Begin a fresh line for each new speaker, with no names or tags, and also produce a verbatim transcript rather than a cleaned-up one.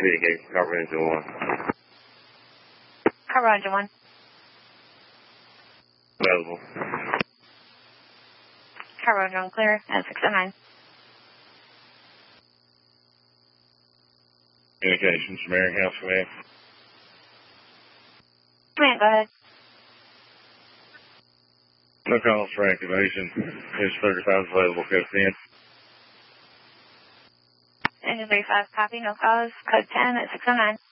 Communicate, Carver Engine one.
Carver Engine one.
Available.
Carver Engine one clear, and six oh nine.
Communications from Aaron House Command.
Command, go ahead.
No calls for activation. Is thirty-five available, code ten.
Engine thirty-five, copy, no calls, code ten at six oh nine.